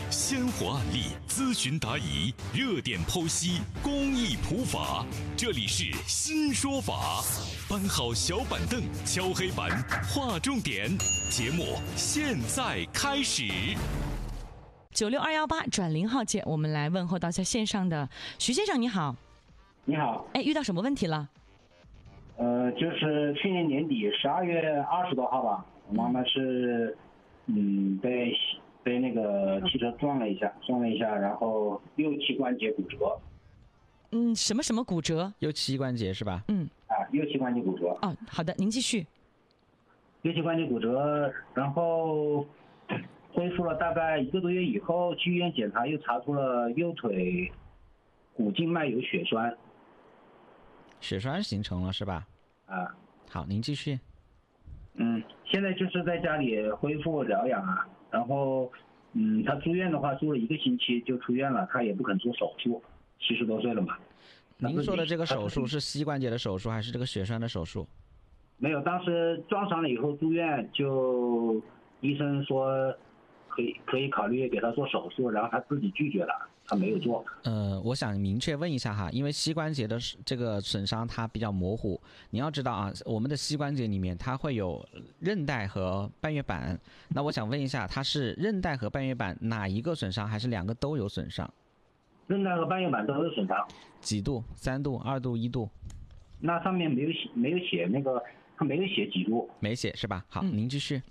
鲜活案例、咨询答疑、热点剖析、公益普法，这里是新说法。搬好小板凳，敲黑板，划重点。节目现在开始。 96218转0号键，我们来问候到在线上的徐先生，你好。 你好。 遇到什么问题了？ 就是去年年底12月20多号吧，我妈妈是被那个汽车撞了一下，然后右膝关节骨折。 什么骨折？ 右膝关节是吧？ 右膝关节骨折。 哦，好的，您继续。 右膝关节骨折，然后恢复了大概1个多月以后，去医院检查，又查出了右腿股静脉有血栓。 血栓形成了是吧？好，您继续。 现在就是在家里恢复疗养啊，然后他住院的话住了1个星期就出院了，他也不肯做手术，70多岁了嘛。 您说的这个手术是膝关节的手术还是这个血栓的手术？ 没有，当时撞伤了以后住院，就医生说可以考虑给他做手术，然后他自己拒绝了，他没有做。 我想明确问一下哈，因为膝关节的这个损伤它比较模糊，你要知道啊，我们的膝关节里面它会有韧带和半月板，那我想问一下，它是韧带和半月板哪一个损伤，还是2个都有损伤？ 韧带和半月板都有损伤。 几度？3度、2度、1度？ 那上面没有写那个，他没有写几度。 没写是吧？好，您继续。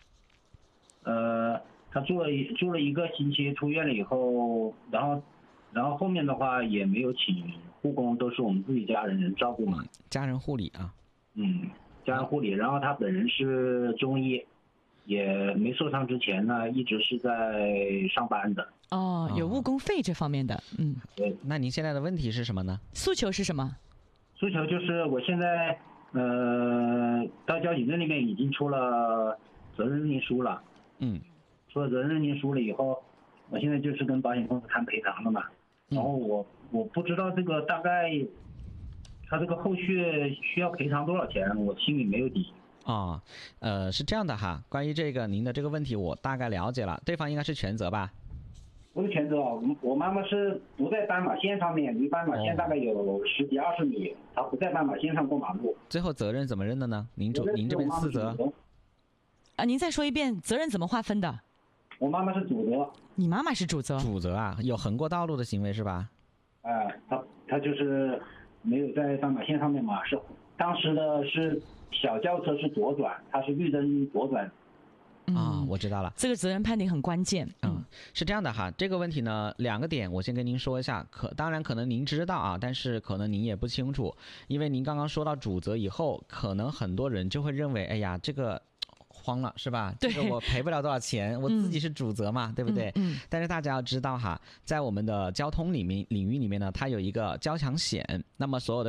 他住了1个星期，出院了以后，然后后面的话也没有请护工，都是我们自己家人照顾嘛。 家人护理啊。 家人护理。然后他本人是中医，也没受伤之前呢，一直是在上班的。 有误工费这方面的。 对。 那您现在的问题是什么呢？ 诉求是什么？ 诉求就是我现在到交警队那边已经出了责任认定书了。出了责任认定书了以后，我现在就是跟保险公司谈赔偿了嘛。然后我不知道这个大概他这个后续需要赔偿多少钱，我心里没有底。 是这样的哈，关于这个您的这个问题我大概了解了，对方应该是全责吧？ 不是全责，我妈妈是不在斑马线上面，离斑马线大概有10几20米，她不在斑马线上过马路。 最后责任怎么认的呢？您这边4责。 您再说一遍，责任怎么划分的？ 我妈妈是主责。 你妈妈是主责？ 主责啊，有横过道路的行为是吧？ 他就是没有在斑马线上面嘛，是当时的是小轿车是左转，他是绿灯左转。 我知道了， 这个责任判定很关键。 是这样的哈，这个问题呢2个点我先跟您说一下，当然可能您知道啊，但是可能您也不清楚，因为您刚刚说到主责以后，可能很多人就会认为，哎呀，这个慌了是吧？ 对， 这个我赔不了多少钱，我自己是主责嘛，对不对？但是大家要知道哈，在我们的交通领域里面呢，它有一个交强险，那么所有的